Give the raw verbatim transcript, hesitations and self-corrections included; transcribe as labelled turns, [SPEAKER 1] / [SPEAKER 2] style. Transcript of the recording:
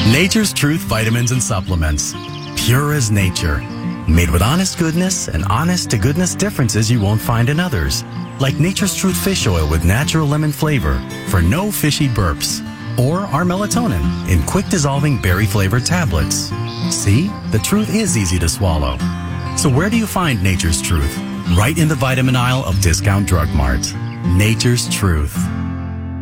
[SPEAKER 1] Nature's Truth vitamins and supplements. Pure as nature. Made with honest goodness and honest to goodness differences you won't find in others. Like Nature's Truth fish oil with natural lemon flavor for no fishy burps. Or our melatonin in quick dissolving berry flavored tablets. See, the truth is easy to swallow. So where do you find Nature's Truth? Right in the vitamin aisle of Discount Drug Mart. Nature's Truth.